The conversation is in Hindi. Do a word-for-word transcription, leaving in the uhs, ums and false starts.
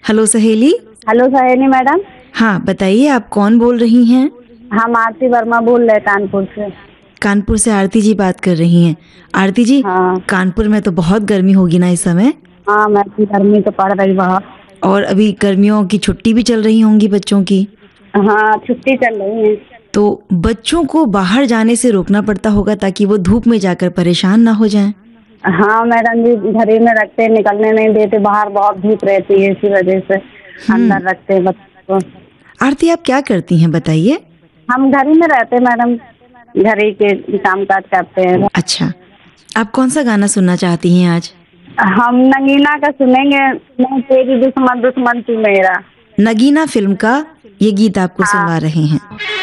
हेलो सहेली। हेलो सहेली मैडम। हाँ बताइए, आप कौन बोल रही हैं? हम आरती वर्मा बोल रहे कानपुर से। कानपुर से आरती जी बात कर रही हैं। आरती जी, हाँ कानपुर में तो बहुत गर्मी होगी ना इस समय? हाँ मैडम, गर्मी तो पड़ रही बहुत। और अभी गर्मियों की छुट्टी भी चल रही होंगी बच्चों की। हाँ छुट्टी चल रही है। तो बच्चों को बाहर जाने से रोकना पड़ता होगा ताकि वो धूप में जाकर परेशान ना हो जाएं। हाँ मैडम जी, घर ही में रखते, निकलने नहीं देते, बाहर बहुत धूप रहती है, इसी वजह से हम्म। अंदर रखते हैं बच्चों को। आरती, आप क्या करती हैं बताइए? हम घर ही में रहते मैडम, घर ही के काम काज करते हैं। अच्छा, आप कौन सा गाना सुनना चाहती हैं आज? हम नगीना का सुनेंगे, मैं तेरी दुश्मन दुश्मन तू मेरा। नगीना फिल्म का ये गीत आपको हाँ सुनवा रहे हैं।